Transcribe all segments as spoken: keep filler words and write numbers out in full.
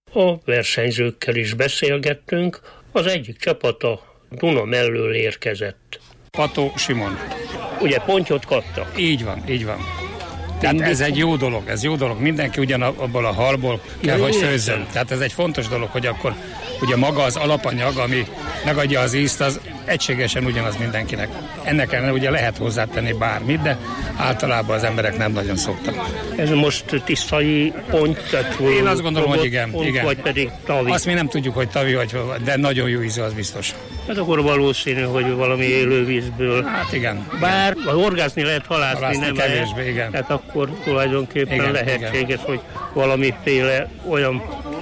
A versenyzőkkel is beszélgettünk, az egyik csapat a Duna mellől érkezett. Pató Simon. Ugye pontyot kaptak? Így van, így van. Tehát ez egy jó dolog, ez jó dolog. Mindenki ugyanabból a halból kell, hogy főzzön. Tehát ez egy fontos dolog, hogy akkor ugye maga az alapanyag, ami megadja az ízt, az egységesen ugyanaz mindenkinek. Ennek ellen ugye lehet hozzátenni bármit, de általában az emberek nem nagyon szoktak. Ez most tisztai pont? Én azt gondolom, hogy igen. Pont, igen. Vagy pedig tavi? Azt mi nem tudjuk, hogy tavi vagy, de nagyon jó ízű, az biztos. Hát akkor valószínű, hogy valami élővízből. Hát igen. Bár horgászni lehet, halászni, halászni nem kevésbé, lehet. Igen. Tehát akkor tulajdonképpen igen, lehetséges, igen. hogy valamiféle olyan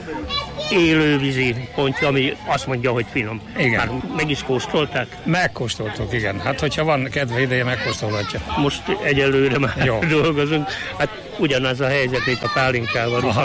élővízi pontja, ami azt mondja, hogy finom. Igen. Már meg is kóstolták? Megkóstoltuk, igen. Hát, hogyha van kedve ideje, megkóstolhatja. Most egyelőre már jó. dolgozunk. Hát ugyanaz a helyzet, mint a pálinkával is.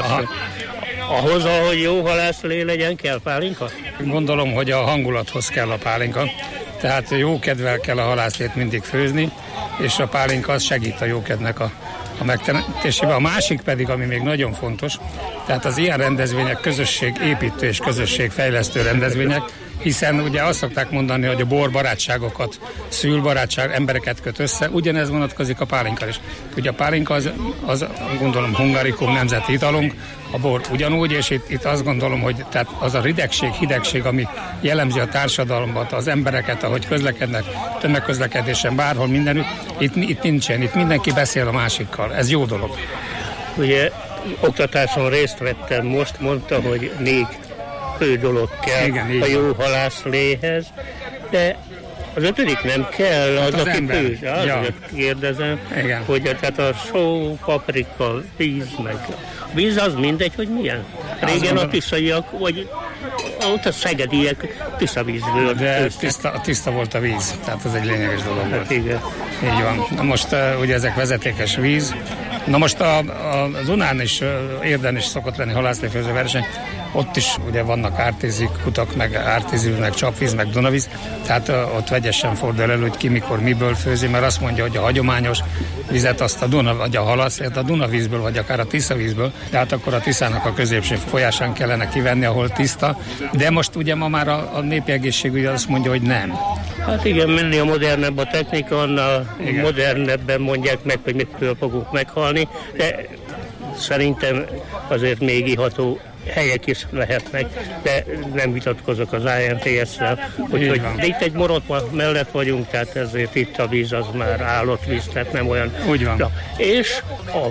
Ahhoz, ahogy jó halászlé legyen, kell pálinka? Gondolom, hogy a hangulathoz kell a pálinka. Tehát jó kedvel kell a halászlét mindig főzni, és a pálinka az segít a jókednek a a megteremtésében. A másik pedig, ami még nagyon fontos, tehát az ilyen rendezvények közösségépítő és közösségfejlesztő rendezvények, hiszen ugye azt szokták mondani, hogy a bor barátságokat szül, barátság, embereket köt össze, ugyanez vonatkozik a pálinka is. Ugye a pálinka az, az gondolom hungarikum nemzeti italunk, a bor ugyanúgy, és itt, itt azt gondolom, hogy tehát az a ridegség, hidegség, ami jellemzi a társadalmat, az embereket, ahogy közlekednek, tömegközlekedésen, bárhol, mindenütt, itt, itt nincsen, itt mindenki beszél a másikkal, ez jó dolog. Ugye oktatáson részt vettem, most mondta, hogy négy fő dolog kell igen, a jó halászléhez, de az ötödik nem kell, az, az aki főz. Azért ja. kérdezem, igen. hogy tehát a só, paprika, víz, meg a víz az mindegy, hogy milyen. Régen a tiszaiak, vagy ott a szegediek tiszavízből. De tiszta, tiszta volt a víz, tehát ez egy lényeges dolog volt. Hát igen. Így van. Na most uh, ugye ezek vezetékes víz. Na most a, a, az Dunán is, uh, Érden is szokott lenni halászléfőző verseny. Ott is ugye vannak ártézi kutak, meg ártézi, meg csapvíz, meg Dunavíz. Tehát uh, ott vegyesen fordul elő, hogy ki mikor miből főzi, mert azt mondja, hogy a hagyományos vizet azt a Duna, vagy a halászlét a Dunavízből, vagy akár a Tiszavízből, de hát akkor a Tiszának a középső folyásán kellene kivenni, ahol tiszta. De most ugye ma már a, a népi egészségügy azt mondja, hogy nem. Hát igen, minél modernebb a technika, annál igen. modernebben mondják meg, hogy mitől fogunk meghalni, de szerintem azért még iható helyek is lehetnek, de nem vitatkozok az I N T S-szel, úgyhogy itt egy morotva mellett vagyunk, tehát ezért itt a víz az már állott víz, tehát nem olyan. Úgy van. Ja, és a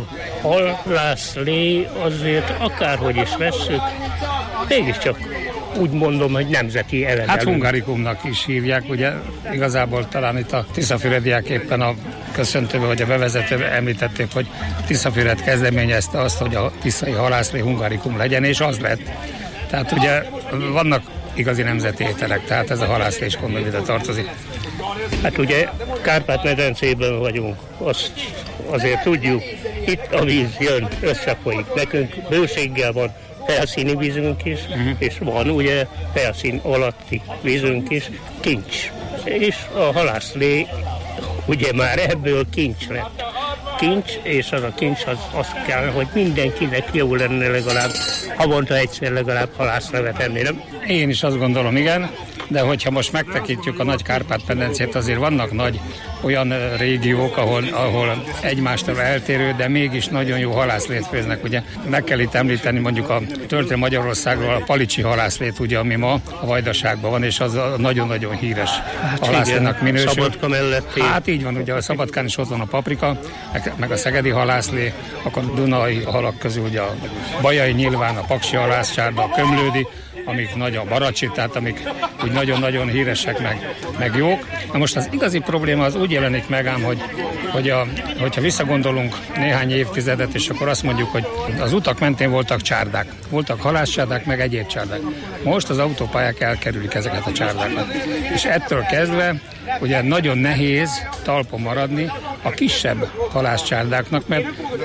halászlé azért akárhogy is vesszük, mégiscsak úgy mondom, hogy nemzeti elemelő. Hát hungarikumnak is hívják, ugye igazából talán itt a Tiszafürediek éppen a köszöntőbe, vagy a bevezetőbe említették, hogy Tiszafüred kezdeményezte azt, hogy a tiszai halászlé hungarikum legyen, és az lett. Tehát ugye vannak igazi nemzeti ételek, tehát ez a halászlé is gondolom ide tartozik. Hát ugye Kárpát-medencében vagyunk, azt azért tudjuk, itt a víz jön, összefolyik. Nekünk bőséggel van felszíni vízünk is, uh-huh. és van ugye felszín alatti vízünk is, kincs. És a halászlé ugye már ebből kincs lett. Kincs, és az a kincs az, az kell, hogy mindenkinek jó lenne legalább, havonta egyszer legalább halászlevet enni, nem? Én is azt gondolom, igen, de hogyha most megtekintjük a nagy Kárpát-medencét, azért vannak nagy olyan régiók, ahol, ahol egymástól eltérő, de mégis nagyon jó halászlét főznek, ugye. Meg kell itt említeni mondjuk a történelmi Magyarországról a palicsi halászlét, ugye, ami ma a Vajdaságban van, és az nagyon-nagyon híres hát halászlénak minősül. Szabadka melletti. Hát így van, ugye a Szabadkán is ott van a paprika, meg a szegedi halászlé, akkor a dunai halak közül ugye a bajai nyilván, a paksi halászcsárda, a kömlődi, amik nagy a baracsi, tehát amik úgy nagyon-nagyon híresek, meg, meg jók. Na most az igazi probléma az úgy jelenik meg ám, hogy, hogy a, hogyha visszagondolunk néhány évtizedet, és akkor azt mondjuk, hogy az utak mentén voltak csárdák. Voltak halászcsárdák, meg egyéb csárdák. Most az autópályák elkerülik ezeket a csárdákat. És ettől kezdve ugye nagyon nehéz talpon maradni a kisebb halászcsárdáknak, mert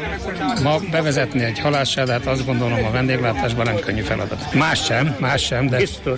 ma bevezetni egy halászcsárdát, azt gondolom a vendéglátásban nem könnyű feladat. Más sem, más sem, de... Biztos.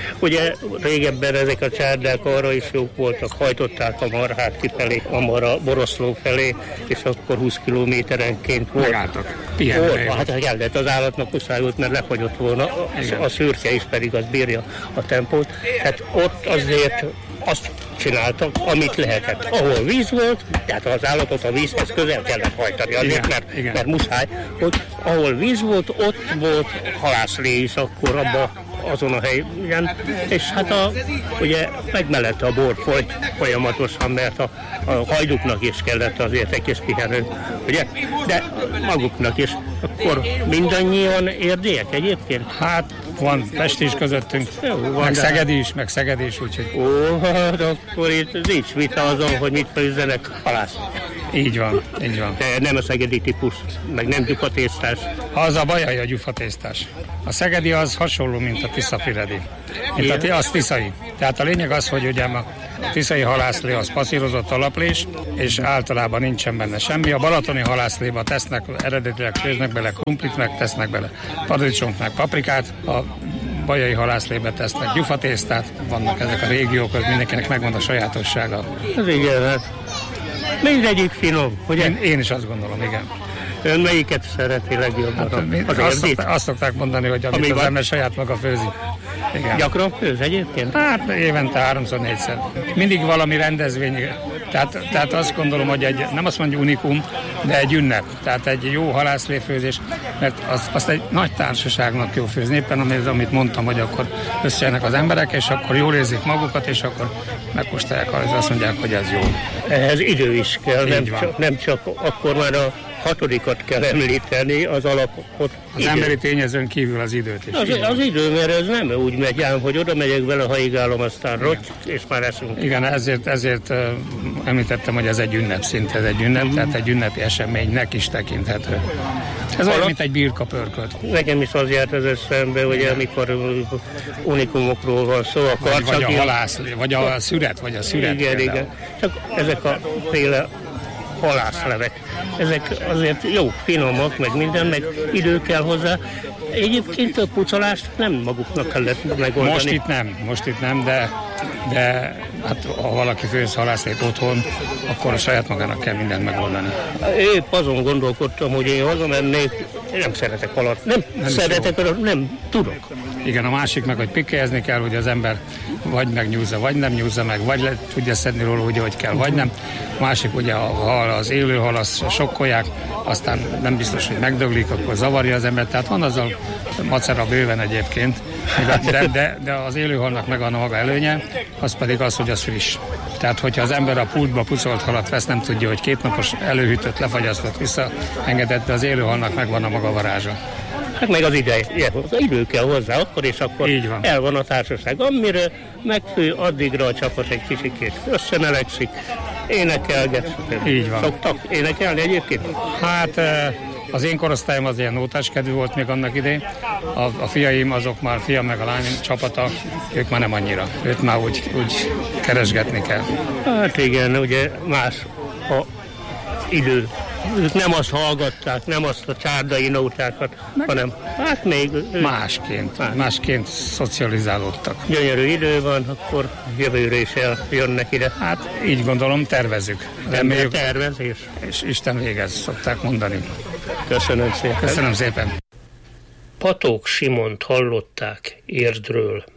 Ugye régebben ezek a csárdák arra is jók voltak, hajtották a marhát kifelé, a mara Boroszló felé, és akkor húsz kilométerenként volt. Megálltak. Pihenőre. Hát kellett az állatnak muszáj volt, mert lefagyott volna, a, a szürke is pedig az bírja a tempót. Hát ott azért azt csináltak, amit lehetett. Ahol víz volt, tehát az állatot a vízhez közel kellett hajtani, azért, mert, mert muszáj. Ott, ahol víz volt, ott volt halászlé is akkor abban azon a helyen, és hát a, ugye megmellette a bor folyt folyamatosan, mert a, a hajduknak is kellett azért egy kis pihenő, ugye? De maguknak is. Akkor mindannyian erdélyek egyébként? Hát van Pest is közöttünk, jó, van, meg Szegedi is, meg Szegedi is, úgyhogy... Ó, hát akkor itt nincs vita azon, hogy mit főzzenek, halász. Így van, így van. De nem a szegedi típus, meg nem gyufatésztás. Az a bajai a gyufatésztás. A szegedi az hasonló, mint a tiszafüredi. Mint a, az tiszai. Tehát a lényeg az, hogy ugye a tiszai halászlé az passzírozott alaplés, és általában nincsen benne semmi. A balatoni halászléba tesznek, eredetileg főznek bele krumplit, meg tesznek bele paradicsomot, meg paprikát. A bajai halászlébe tesznek gyufatésztát. Vannak ezek a régiók, hogy mindenkinek megvan a sajátossága. Ez igen, hát mindegyik finom, ugye? Én, én is azt gondolom, igen. Ön melyiket szereti legjobban? Hát, az azt, szokták, azt szokták mondani, hogy amit Ami az ember saját maga főzi. Igen. Gyakran főz egyébként? Hát évente háromszor, négyszer. Mindig valami rendezvény. Tehát, tehát azt gondolom, hogy egy, nem azt mondja unikum, de egy ünnep. Tehát egy jó halászléfőzés, mert azt, azt egy nagy társaságnak jó főzni. Éppen amit, amit mondtam, hogy akkor összejönnek az emberek, és akkor jól érzik magukat, és akkor megkóstolják, és azt mondják, hogy ez jó. Ehhez idő is kell, nem csak, nem csak akkor már a hatodikat kell említeni, az alapot. Az idő. Emberi tényezőn kívül az időt is. Az, az idő, mert ez nem úgy megy ám, hogy oda megyek vele, haigálom, aztán rocc, és már eszünk. Igen, ezért, ezért uh, említettem, hogy ez egy ünnep szint, ez egy ünnep, mm. tehát egy ünnepi eseménynek is tekinthető. Ez olyan, mint egy birka pörkölt. Nekem is az járt az eszembe, hogy amikor unikumokról van szó, a vagy, vagy a halász, vagy a szüret, vagy a szüret. Igen, például. Igen. Csak ezek a féle halászlevek. Ezek azért jó, finomak, meg minden, meg idő kell hozzá. Egyébként a pucolást nem maguknak kellett megoldani. Most itt nem, most itt nem, de, de hát, ha valaki főz halászlét otthon, akkor a saját magának kell mindent megoldani. Épp azon gondolkodtam, hogy én hazamennék, én nem szeretek halat, nem, nem szeretek, hanem nem tudok. Igen, a másik meg, hogy pikkelyezni kell, hogy az ember vagy megnyúzza, vagy nem nyúzza meg, vagy le tudja szedni róla úgy, hogy kell, vagy nem. A másik ugye a hal, az élő hal, azt sokkolják, aztán nem biztos, hogy megdöglik, akkor zavarja az ember. Tehát van azzal macera bőven egyébként, de, de, de az élő halnak megvan a maga előnye, az pedig az, hogy az friss. Tehát, hogyha az ember a pultba pucolt halat vesz, nem tudja, hogy két napos előhűtött, lefagyasztott, visszaengedett, de az élő halnak megvan a maga varázsa. Hát meg az ideje, az idő kell hozzá, akkor és akkor van. El van a társaság. Amire megfő, addigra a csapat egy kicsikét összemelegszik, énekelget. Így van. Szoktak énekelni egyébként? Hát az én korosztályom az ilyen nótáskedvű volt még annak idején. A, a fiaim, azok már, fiam meg a lány csapata, ők már nem annyira. Őt már úgy, úgy keresgetni kell. Hát igen, ugye más a idő. Ők nem azt hallgatták, nem azt a csárdai nótákat, meg hanem hát még... Másként, más. másként szocializálódtak. Gyönyörű idő van, akkor jövőre is eljönnek ide. Hát így gondolom, tervezzük. Reméljük. Tervezés. És Isten végez, szokták mondani. Köszönöm szépen. Köszönöm szépen. Patók Simont hallották Érdről.